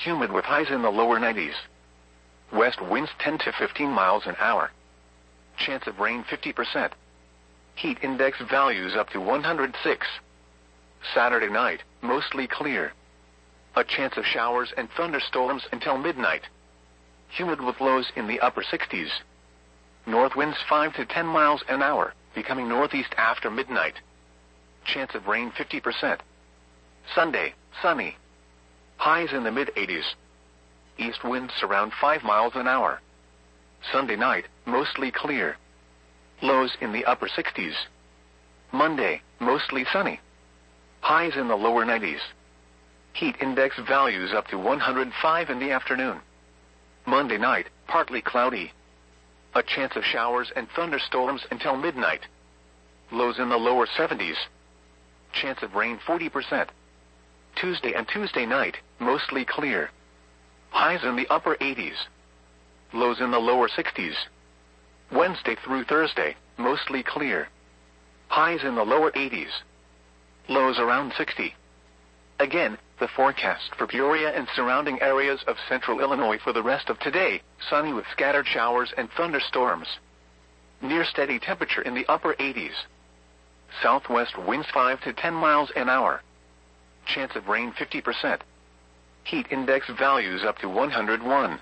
Humid with highs in the lower 90s. West winds 10 to 15 miles an hour. Chance of rain 50%. Heat index values up to 106. Saturday night, mostly clear. A chance of showers and thunderstorms until midnight. Humid with lows in the upper 60s. North winds 5 to 10 miles an hour, becoming northeast after midnight. Chance of rain 50%. Sunday, sunny. Highs in the mid-80s. East winds around 5 miles an hour. Sunday night, mostly clear. Lows in the upper 60s. Monday, mostly sunny. Highs in the lower 90s. Heat index values up to 105 in the afternoon. Monday night, partly cloudy. A chance of showers and thunderstorms until midnight. Lows in the lower 70s. Chance of rain 40%. Tuesday and Tuesday night, mostly clear. Highs in the upper 80s. Lows in the lower 60s. Wednesday through Thursday, mostly clear. Highs in the lower 80s. Lows around 60. Again, the forecast for Peoria and surrounding areas of central Illinois for the rest of today, sunny with scattered showers and thunderstorms. Near steady temperature in the upper 80s. Southwest winds 5 to 10 miles an hour. Chance of rain 50%. Heat index values up to 101.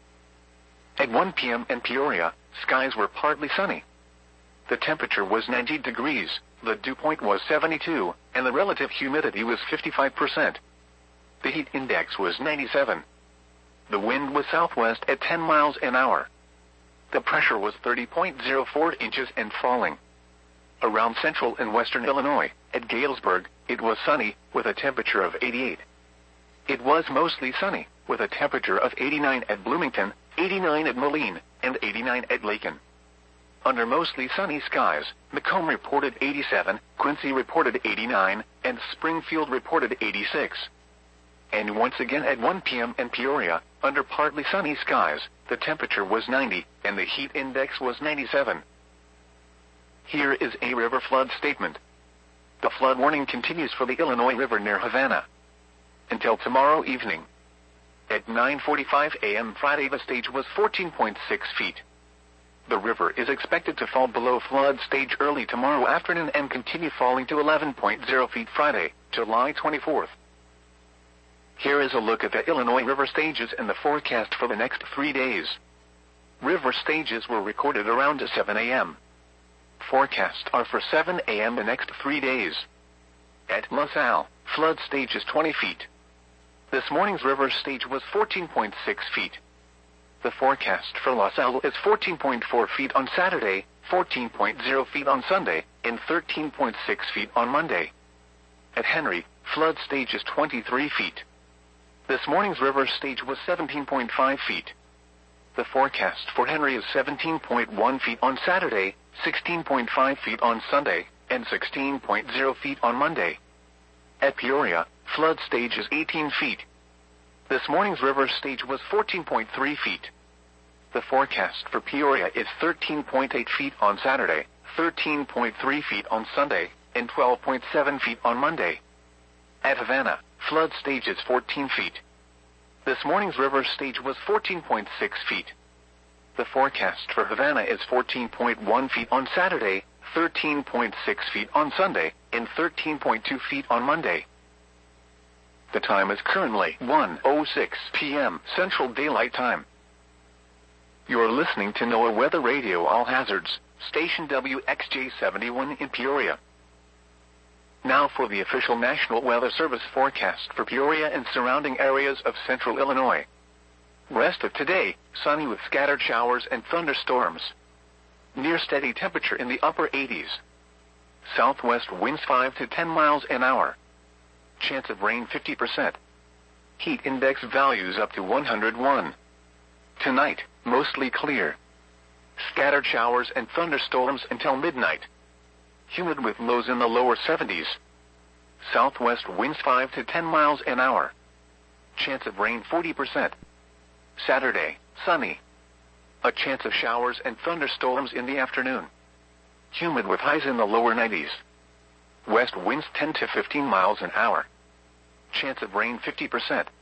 At 1 p.m. in Peoria, skies were partly sunny. The temperature was 90 degrees, the dew point was 72, and the relative humidity was 55%. The heat index was 97. The wind was southwest at 10 miles an hour. The pressure was 30.04 inches and falling. Around central and western Illinois, at Galesburg, it was sunny, with a temperature of 88. It was mostly sunny, with a temperature of 89 at Bloomington, 89 at Moline, and 89 at Lakin. Under mostly sunny skies, Macomb reported 87, Quincy reported 89, and Springfield reported 86. And once again at 1 p.m. in Peoria, under partly sunny skies, the temperature was 90, and the heat index was 97. Here is a river flood statement. The flood warning continues for the Illinois River near Havana until tomorrow evening. At 9:45 a.m. Friday, the stage was 14.6 feet. The river is expected to fall below flood stage early tomorrow afternoon and continue falling to 11.0 feet Friday, July 24th. Here is a look at the Illinois River stages and the forecast for the next 3 days. River stages were recorded around 7 a.m. Forecasts are for 7 a.m. the next 3 days. At LaSalle, flood stage is 20 feet. This morning's river stage was 14.6 feet. The forecast for LaSalle is 14.4 feet on Saturday, 14.0 feet on Sunday, and 13.6 feet on Monday. At Henry, flood stage is 23 feet. This morning's river stage was 17.5 feet. The forecast for Henry is 17.1 feet on Saturday, 16.5 feet on Sunday, and 16.0 feet on Monday. At Peoria, flood stage is 18 feet. This morning's river stage was 14.3 feet. The forecast for Peoria is 13.8 feet on Saturday, 13.3 feet on Sunday, and 12.7 feet on Monday. At Havana, flood stage is 14 feet. This morning's river stage was 14.6 feet. The forecast for Havana is 14.1 feet on Saturday, 13.6 feet on Sunday, and 13.2 feet on Monday. The time is currently 1:06 p.m. Central Daylight Time. You're listening to NOAA Weather Radio All Hazards, station WXJ71 in Peoria. Now for the official National Weather Service forecast for Peoria and surrounding areas of central Illinois. Rest of today, sunny with scattered showers and thunderstorms. Near steady temperature in the upper 80s. Southwest winds 5 to 10 miles an hour. Chance of rain 50%. Heat index values up to 101. Tonight, mostly clear. Scattered showers and thunderstorms until midnight. Humid with lows in the lower 70s. Southwest winds 5 to 10 miles an hour. Chance of rain 40%. Saturday, sunny. A chance of showers and thunderstorms in the afternoon. Humid with highs in the lower 90s. West winds 10 to 15 miles an hour. Chance of rain 50%.